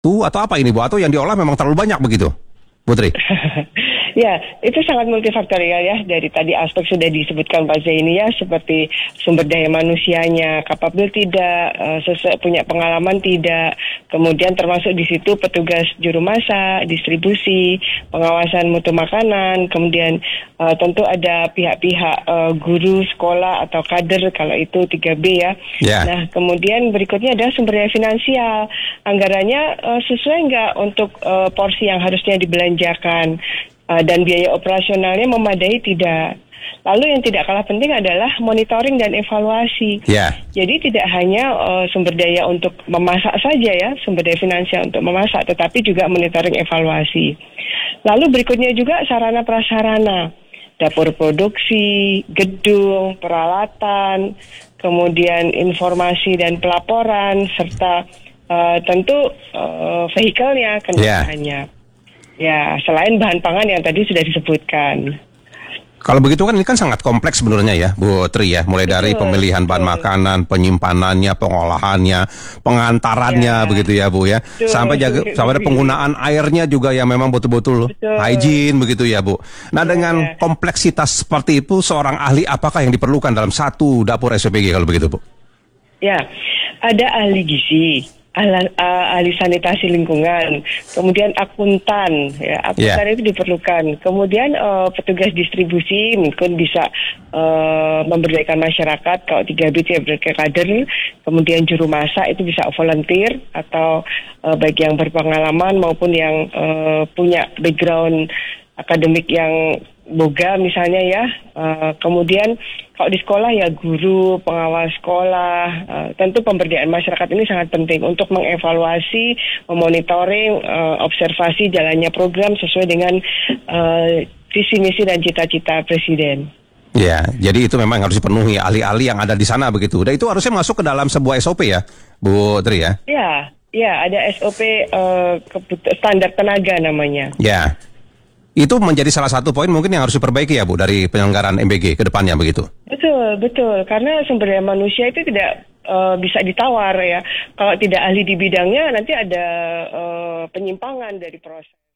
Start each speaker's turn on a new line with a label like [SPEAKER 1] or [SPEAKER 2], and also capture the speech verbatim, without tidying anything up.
[SPEAKER 1] tuh atau apa ini Bu? Atau yang diolah memang terlalu banyak begitu, Putri?
[SPEAKER 2] Ya, itu sangat multifaktorial ya. Dari tadi aspek sudah disebutkan Pak Zaini ya, seperti sumber daya manusianya, kapabel tidak, uh, sesuai punya pengalaman tidak, kemudian termasuk di situ petugas juru masak, distribusi, pengawasan mutu makanan, kemudian uh, tentu ada pihak-pihak uh, guru sekolah atau kader kalau itu tiga B ya. Yeah. Nah, kemudian berikutnya adalah sumber daya finansial. Anggarannya uh, sesuai nggak untuk uh, porsi yang harusnya dibelanjakan. Dan biaya operasionalnya memadai tidak. Lalu yang tidak kalah penting adalah monitoring dan evaluasi. Yeah. Jadi tidak hanya uh, sumber daya untuk memasak saja ya, sumber daya finansial untuk memasak, tetapi juga monitoring evaluasi. Lalu berikutnya juga sarana prasarana, dapur produksi, gedung, peralatan, kemudian informasi dan pelaporan, serta uh, tentu uh, vehikelnya, kendaraannya. Yeah. Ya, selain bahan pangan yang tadi sudah disebutkan.
[SPEAKER 1] Kalau begitu kan ini kan sangat kompleks sebenarnya ya, Bu Tri ya. Mulai betul, dari pemilihan betul. bahan makanan, penyimpanannya, pengolahannya, pengantarannya ya. begitu ya Bu ya. Betul. Sampai jaga, sampai penggunaan airnya juga yang memang betul-betul hygiene begitu ya Bu. Nah ya, dengan ya. kompleksitas seperti itu, seorang ahli apakah yang diperlukan dalam satu dapur S P P G kalau begitu Bu?
[SPEAKER 2] Ya, ada ahli gizi. Ahli, ahli sanitasi lingkungan, kemudian akuntan, ya akuntan yeah. itu diperlukan. Kemudian uh, petugas distribusi mungkin bisa uh, memberdayakan masyarakat. Kalau tiga B itu ya kader, kemudian juru masak itu bisa volunteer atau uh, baik yang berpengalaman maupun yang uh, punya background akademik yang boga misalnya ya. Uh, kemudian kalau di sekolah ya guru, pengawas sekolah, uh, tentu pemberdayaan masyarakat ini sangat penting untuk mengevaluasi, memonitoring, uh, observasi jalannya program sesuai dengan uh, visi misi dan cita-cita Presiden.
[SPEAKER 1] Ya, jadi itu memang harus dipenuhi ahli-ahli yang ada di sana begitu. Dan itu harusnya masuk ke dalam sebuah S O P ya, Bu Tri ya?
[SPEAKER 2] Ya, ya ada S O P uh, standar tenaga namanya.
[SPEAKER 1] Ya. Itu menjadi salah satu poin mungkin yang harus diperbaiki ya Bu dari penyelenggaraan M B G ke depannya begitu.
[SPEAKER 2] Betul, betul. Karena sumber daya manusia itu tidak uh, bisa ditawar ya. Kalau tidak ahli di bidangnya nanti ada uh, penyimpangan dari proses.